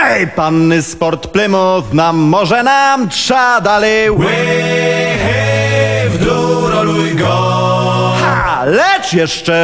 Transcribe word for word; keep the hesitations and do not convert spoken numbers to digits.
Hej, panny sport Plymouth, nam może nam trza dalej. Ły, hej, w dół roluj go. Ha, lecz jeszcze